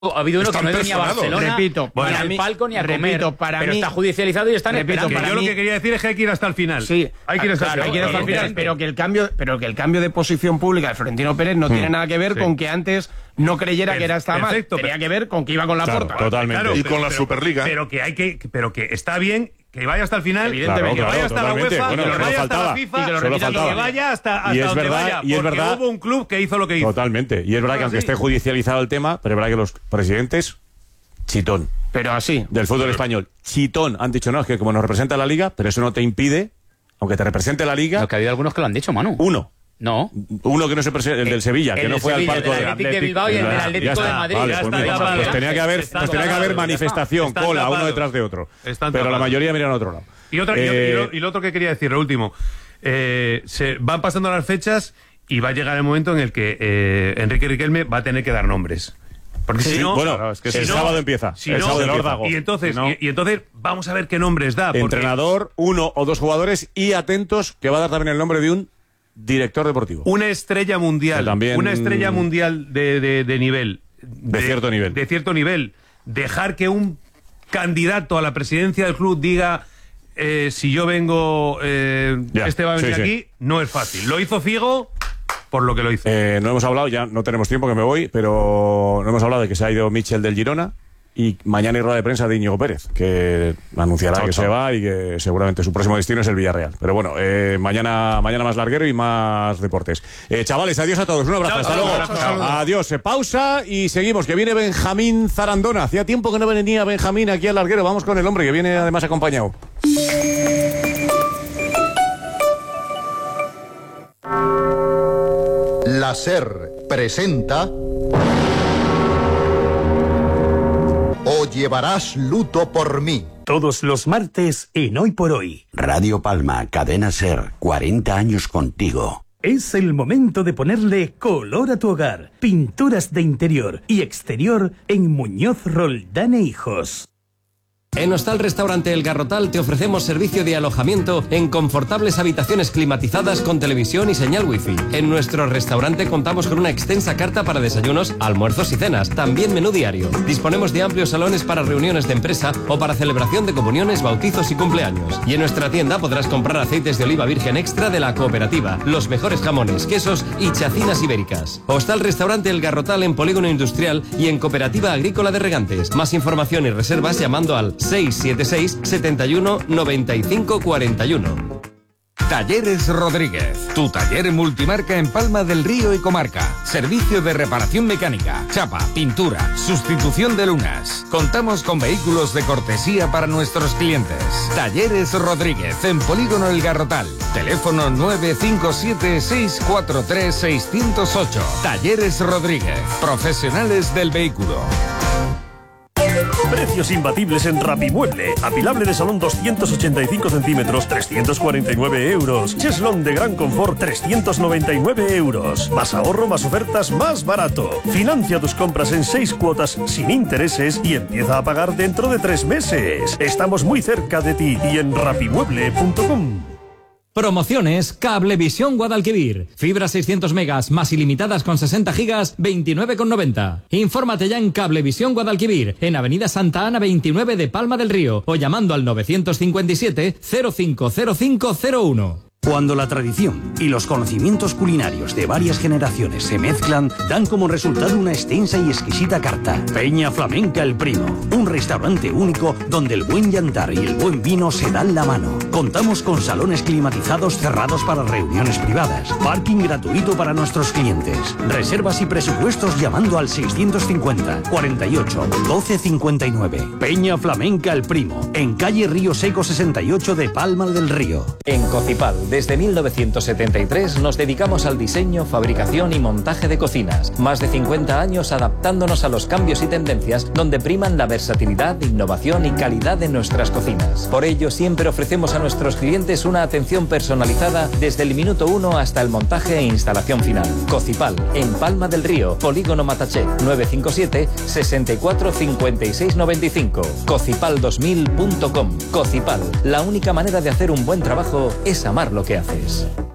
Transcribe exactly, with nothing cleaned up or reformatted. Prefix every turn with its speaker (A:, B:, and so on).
A: Ha habido uno
B: Están
A: que no venía a Barcelona,
C: repito,
A: ni
C: para
A: al
C: mí,
A: palco ni a
C: repito,
A: comer,
C: para
A: pero
C: mí,
A: está judicializado y están
C: repito,
A: esperando.
C: para
B: Yo
C: mí,
B: lo que quería decir es que hay que ir hasta el final.
C: Sí,
B: hay que ir hasta
C: claro,
B: el
C: hay que ir hasta el final, pero que el cambio, pero que el cambio de posición pública de Florentino Pérez no
B: Hmm.
C: tiene nada que ver
B: Sí.
C: con que antes no creyera
B: Per-
C: que era esta mal.
B: perfecto,
C: Tenía
B: per-
C: que ver con que iba con la
D: Claro,
C: porta.
D: totalmente.
B: Claro,
D: Y
B: pero-
D: con la
B: pero-
D: Superliga.
B: Pero que hay que, pero que está bien que vaya hasta el final,
C: Evidentemente.
B: que
D: Claro,
B: vaya
D: claro,
B: hasta la
D: totalmente.
B: UEFA,
D: Bueno,
B: que
D: solo
B: vaya hasta
D: faltaba.
B: la FIFA
C: Y que lo
D: Solo
C: repitan
B: y que
D: faltaba.
B: vaya hasta, hasta
D: Y es
B: donde
D: verdad-
B: vaya,
D: y es
B: porque
D: verdad-
B: hubo un club que hizo lo que hizo.
D: Totalmente. Y es verdad que
B: Ah,
D: aunque
B: sí.
D: esté judicializado el tema, pero es verdad que los presidentes, chitón,
C: Pero así.
D: del fútbol español, chitón, han dicho, no, es que como nos representa la Liga, pero eso no te impide, aunque te represente la Liga,
A: No, que ha habido algunos que lo han dicho, Manu.
D: uno.
A: No.
D: Uno que no se presenta, el del Sevilla, que
A: el
D: no
A: del
D: fue
A: Sevilla,
D: al palco
A: el del Athletic de Bilbao y el del
D: Ya
A: Atlético
D: está,
A: de Madrid.
D: Vale,
B: Ya
D: pues,
B: está
D: mira,
B: tapado,
D: pues
B: ya
D: tenía que haber,
B: está
D: pues tenía que haber
B: tapado,
D: manifestación,
B: están
D: cola, uno
B: tapados.
D: detrás de otro.
B: Están
D: Pero la
B: tapados.
D: mayoría miran a otro lado.
B: Y, otra, y-
D: Eh,
B: y, lo, y lo otro que quería decir, lo último, eh, se van pasando las fechas y va a llegar el momento en el que eh, Enrique Riquelme va a tener que dar nombres. Porque
D: Sí,
B: si no,
D: bueno,
B: claro,
D: es que
B: si
D: el
B: no-
D: sábado empieza,
B: si
D: el
B: no-
D: sábado
B: el
D: empieza.
B: órdago. Y entonces,
D: Si no-
B: y, y entonces vamos a ver qué nombres da. porque-
D: entrenador, uno o dos jugadores y atentos, que va a dar también el nombre de un director deportivo.
B: Una estrella mundial,
D: Que también-
B: una estrella mundial de, de- de nivel.
D: De cierto nivel.
B: De cierto nivel. Dejar que un candidato a la presidencia del club diga, eh, si yo vengo, eh,
D: Ya,
B: este va a venir
D: sí, sí.
B: aquí, no es fácil. Lo hizo Figo por lo que lo hizo.
D: Eh, no hemos hablado, ya no tenemos tiempo que me voy, pero no hemos hablado de que se ha ido Michel del Girona y mañana hay rueda de prensa de Íñigo Pérez, que anunciará
B: Chao,
D: que
B: chao.
D: se va y que seguramente su próximo destino es el Villarreal. Pero bueno, eh, mañana, mañana más larguero y más deportes. Eh, chavales, adiós a todos, un abrazo,
B: Chao,
D: hasta
B: chao,
D: luego.
B: chao, chao.
D: Adiós, eh, pausa y seguimos, que viene Benjamín Zarandona. Hacía tiempo que no venía Benjamín aquí al larguero, vamos con el hombre que viene además acompañado.
E: La SER presenta O llevarás luto por mí.
F: Todos los martes en Hoy por Hoy.
G: Radio Palma, Cadena SER, cuarenta años contigo.
F: Es el momento de ponerle color a tu hogar. Pinturas de interior y exterior en Muñoz Roldán e Hijos.
H: En Hostal Restaurante El Garrotal te ofrecemos servicio de alojamiento en confortables habitaciones climatizadas con televisión y señal wifi. En nuestro restaurante contamos con una extensa carta para desayunos, almuerzos y cenas, también menú diario. Disponemos de amplios salones para reuniones de empresa o para celebración de comuniones, bautizos y cumpleaños. Y en nuestra tienda podrás comprar aceites de oliva virgen extra de la cooperativa, los mejores jamones, quesos y chacinas ibéricas. Hostal Restaurante El Garrotal en Polígono Industrial y en Cooperativa Agrícola de Regantes. Más información y reservas llamando al seis siete seis, setenta y uno, noventa y cinco, cuarenta y uno.
I: Talleres Rodríguez, tu taller multimarca en Palma del Río y comarca. Servicio de reparación mecánica, chapa, pintura, sustitución de lunas. Contamos con vehículos de cortesía para nuestros clientes. Talleres Rodríguez en Polígono El Garrotal. Teléfono nueve cinco siete, seis cuatro tres, seis cero ocho. Talleres Rodríguez, profesionales del vehículo.
J: Precios imbatibles en Rapimueble. Apilable de salón doscientos ochenta y cinco centímetros, trescientos cuarenta y nueve euros. Cheslón de gran confort, trescientos noventa y nueve euros. Más ahorro, más ofertas, más barato. Financia tus compras en seis cuotas sin intereses y empieza a pagar dentro de tres meses. Estamos muy cerca de ti y en rapimueble punto com.
K: Promociones Cablevisión Guadalquivir. Fibra seiscientos megas más ilimitadas con sesenta gigas, veintinueve con noventa. Infórmate ya en Cablevisión Guadalquivir, en Avenida Santa Ana veintinueve de Palma del Río, o llamando al novecientos cincuenta y siete, cero cinco cero cinco cero uno.
F: Cuando la tradición y los conocimientos culinarios de varias generaciones se mezclan, dan como resultado una extensa y exquisita carta. Peña Flamenca El Primo, un restaurante único donde el buen yantar y el buen vino se dan la mano. Contamos con salones climatizados cerrados para reuniones privadas, parking gratuito para nuestros clientes, reservas y presupuestos llamando al seiscientos cincuenta, cuarenta y ocho, doce cincuenta y nueve. Peña Flamenca El Primo, en calle Río Seco sesenta y ocho de Palma del Río.
H: En Cocipal, desde mil novecientos setenta y tres nos dedicamos al diseño, fabricación y montaje de cocinas. Más de cincuenta años adaptándonos a los cambios y tendencias donde priman la versatilidad, innovación y calidad de nuestras cocinas. Por ello, siempre ofrecemos a nuestros clientes una atención personalizada desde el minuto uno hasta el montaje e instalación final. Cocipal, en Palma del Río, Polígono Mataché, nueve cinco siete, sesenta y cuatro, cincuenta y seis noventa y cinco. cocipal dos mil punto com. Cocipal, la única manera de hacer un buen trabajo es amar lo que haces.